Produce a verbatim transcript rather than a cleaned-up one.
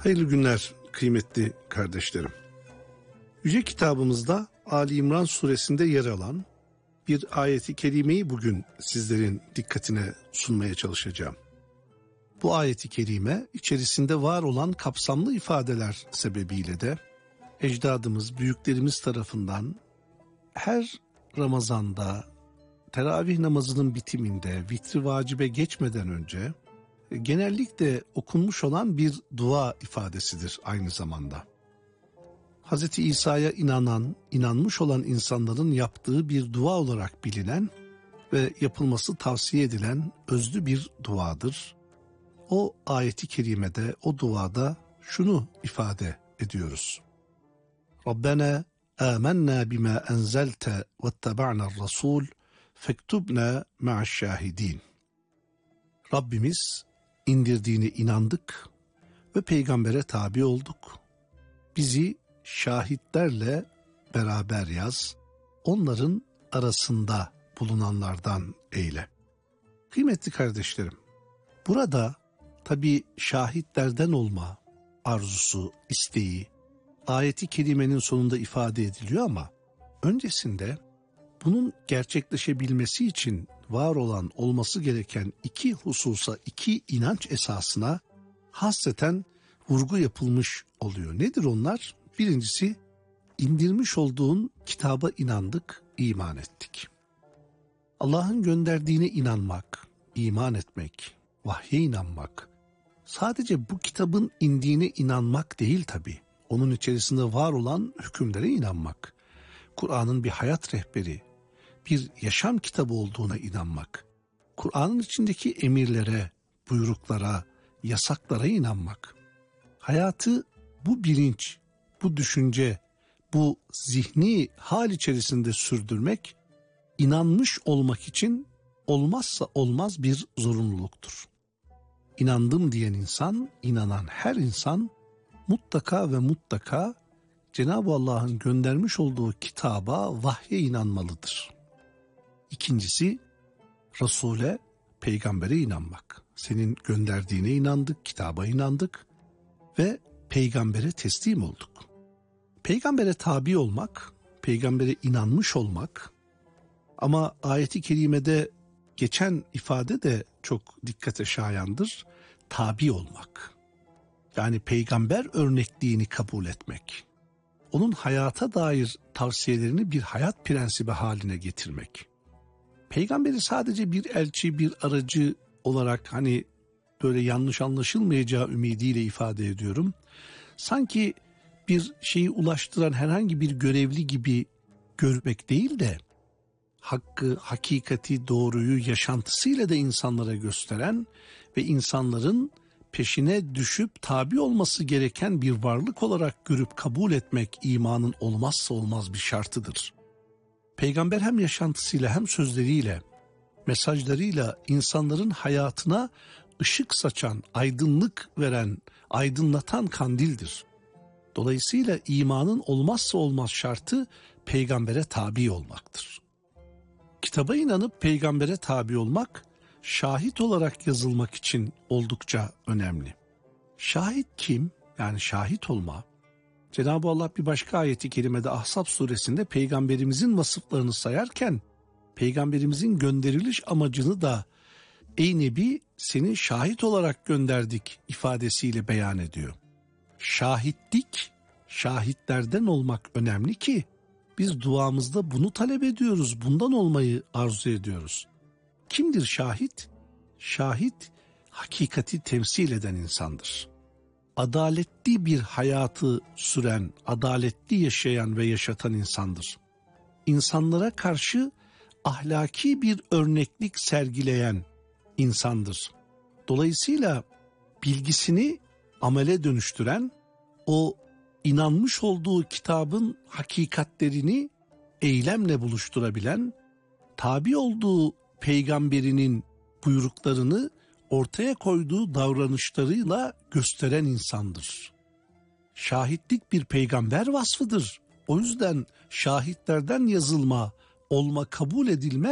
Hayırlı günler kıymetli kardeşlerim. Yüce kitabımızda Ali İmran suresinde yer alan bir ayeti kerimeyi bugün sizlerin dikkatine sunmaya çalışacağım. Bu ayeti kerime içerisinde var olan kapsamlı ifadeler sebebiyle de ecdadımız, büyüklerimiz tarafından her Ramazan'da teravih namazının bitiminde vitri vacibe geçmeden önce genellikle okunmuş olan bir dua ifadesidir aynı zamanda. Hazreti İsa'ya inanan, inanmış olan insanların yaptığı bir dua olarak bilinen ve yapılması tavsiye edilen özlü bir duadır. O ayeti kerimede, o duada şunu ifade ediyoruz. Rabbena amennâ bimâ enzelte vettaba'na'r rasûl fektubna ma'aş-şâhidîn. Rabbimiz indirdiğine inandık ve peygambere tabi olduk. Bizi şahitlerle beraber yaz, onların arasında bulunanlardan eyle. Kıymetli kardeşlerim, burada tabii şahitlerden olma arzusu, isteği, ayeti kerimenin sonunda ifade ediliyor ama öncesinde bunun gerçekleşebilmesi için var olan, olması gereken iki hususa, iki inanç esasına hasreten vurgu yapılmış oluyor. Nedir onlar? Birincisi, indirmiş olduğun kitaba inandık, iman ettik. Allah'ın gönderdiğine inanmak, iman etmek, vahye inanmak, sadece bu kitabın indiğine inanmak değil tabii. Onun içerisinde var olan hükümlere inanmak. Kur'an'ın bir hayat rehberi, bir yaşam kitabı olduğuna inanmak. Kur'an'ın içindeki emirlere, buyruklara, yasaklara inanmak. Hayatı bu bilinç, bu düşünce, bu zihni hal içerisinde sürdürmek, inanmış olmak için olmazsa olmaz bir zorunluluktur. İnandım diyen insan, inanan her insan mutlaka ve mutlaka Cenab-ı Allah'ın göndermiş olduğu kitaba, vahye inanmalıdır. İkincisi, Resul'e, peygambere inanmak. Senin gönderdiğine inandık, kitaba inandık ve peygambere teslim olduk. Peygambere tabi olmak, peygambere inanmış olmak, ama ayeti kerimede geçen ifade de çok dikkate şayandır, tabi olmak. Yani peygamber örnekliğini kabul etmek. Onun hayata dair tavsiyelerini bir hayat prensibi haline getirmek. Peygamberi sadece bir elçi, bir aracı olarak hani böyle yanlış anlaşılmayacağı ümidiyle ifade ediyorum. Sanki bir şeyi ulaştıran herhangi bir görevli gibi görmek değil de hakkı, hakikati, doğruyu yaşantısıyla da insanlara gösteren ve insanların peşine düşüp tabi olması gereken bir varlık olarak görüp kabul etmek imanın olmazsa olmaz bir şartıdır. Peygamber hem yaşantısıyla hem sözleriyle, mesajlarıyla insanların hayatına ışık saçan, aydınlık veren, aydınlatan kandildir. Dolayısıyla imanın olmazsa olmaz şartı peygambere tabi olmaktır. Kitaba inanıp peygambere tabi olmak, şahit olarak yazılmak için oldukça önemli. Şahit kim? Yani şahit olma. Cenab-ı Allah bir başka ayeti kerimede Ahzab suresinde peygamberimizin vasıflarını sayarken peygamberimizin gönderiliş amacını da ey Nebi seni şahit olarak gönderdik ifadesiyle beyan ediyor. Şahitlik, şahitlerden olmak önemli ki biz duamızda bunu talep ediyoruz, bundan olmayı arzu ediyoruz. Kimdir şahit? Şahit, hakikati temsil eden insandır. Adaletli bir hayatı süren, adaletli yaşayan ve yaşatan insandır. İnsanlara karşı ahlaki bir örneklik sergileyen insandır. Dolayısıyla bilgisini amele dönüştüren, o inanmış olduğu kitabın hakikatlerini eylemle buluşturabilen, tabi olduğu peygamberinin buyruklarını ortaya koyduğu davranışlarıyla gösteren insandır. Şahitlik bir peygamber vasfıdır. O yüzden şahitlerden yazılma, olma, kabul edilme